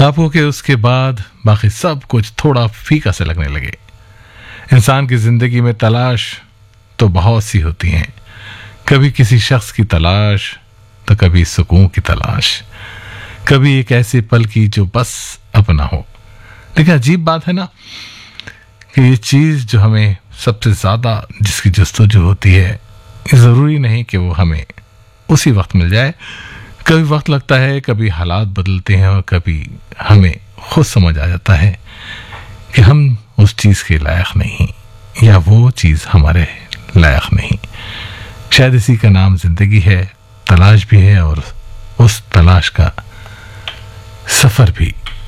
आपको कि उसके बाद बाकी सब कुछ थोड़ा फीका से लगने लगे। इंसान की जिंदगी में तलाश तो बहुत सी होती हैं, कभी किसी शख्स की तलाश तो कभी सुकून की तलाश, कभी एक ऐसे पल की जो बस अपना हो। लेकिन अजीब बात है ना कि ये चीज़ जो हमें सबसे ज़्यादा जिसकी जस्तजू होती है, ज़रूरी नहीं कि वो हमें उसी वक्त मिल जाए। कभी वक्त लगता है, कभी हालात बदलते हैं और कभी हमें खुद समझ आ जाता है कि हम उस चीज़ के लायक नहीं या वो चीज़ हमारे लायक नहीं। शायद इसी का नाम जिंदगी है, तलाश भी है और उस तलाश का सफ़र भी।